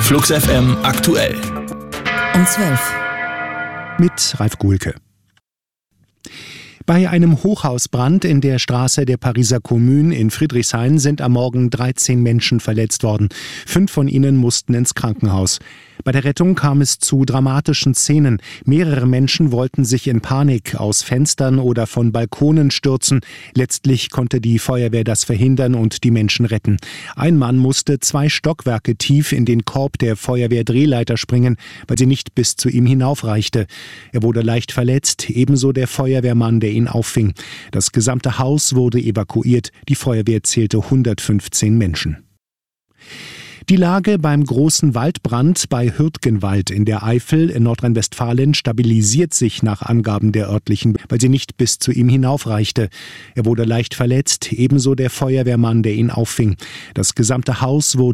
Flux FM aktuell. Um 12. Mit Ralf Guhlke. Bei einem Hochhausbrand in der Straße der Pariser Kommune in Friedrichshain sind am Morgen 13 Menschen verletzt worden. 5 von ihnen mussten ins Krankenhaus. Bei der Rettung kam es zu dramatischen Szenen. Mehrere Menschen wollten sich in Panik aus Fenstern oder von Balkonen stürzen. Letztlich konnte die Feuerwehr das verhindern und die Menschen retten. Ein Mann musste 2 Stockwerke tief in den Korb der Feuerwehrdrehleiter springen, weil sie nicht bis zu ihm hinaufreichte. Er wurde leicht verletzt, ebenso der Feuerwehrmann, der ihn auffing. Das gesamte Haus wurde evakuiert. Die Feuerwehr zählte 115 Menschen. Die Lage beim großen Waldbrand bei Hürtgenwald in der Eifel in Nordrhein-Westfalen stabilisiert sich nach Angaben der örtlichen, weil sie nicht bis zu ihm hinaufreichte. Er wurde leicht verletzt, ebenso der Feuerwehrmann, der ihn auffing. Das gesamte Haus wurde